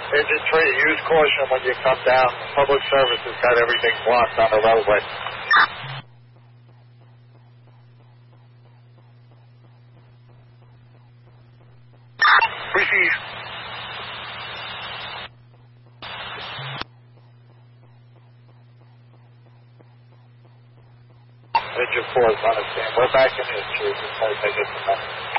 Engine 3, use caution when you come down. Public service has got everything blocked on the roadway. Receive. Engine 4 is on a stand. We're back in the street before they get the message.